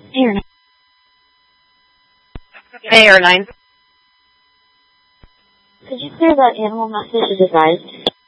Air Air 9. Could you clear that animal message as advised?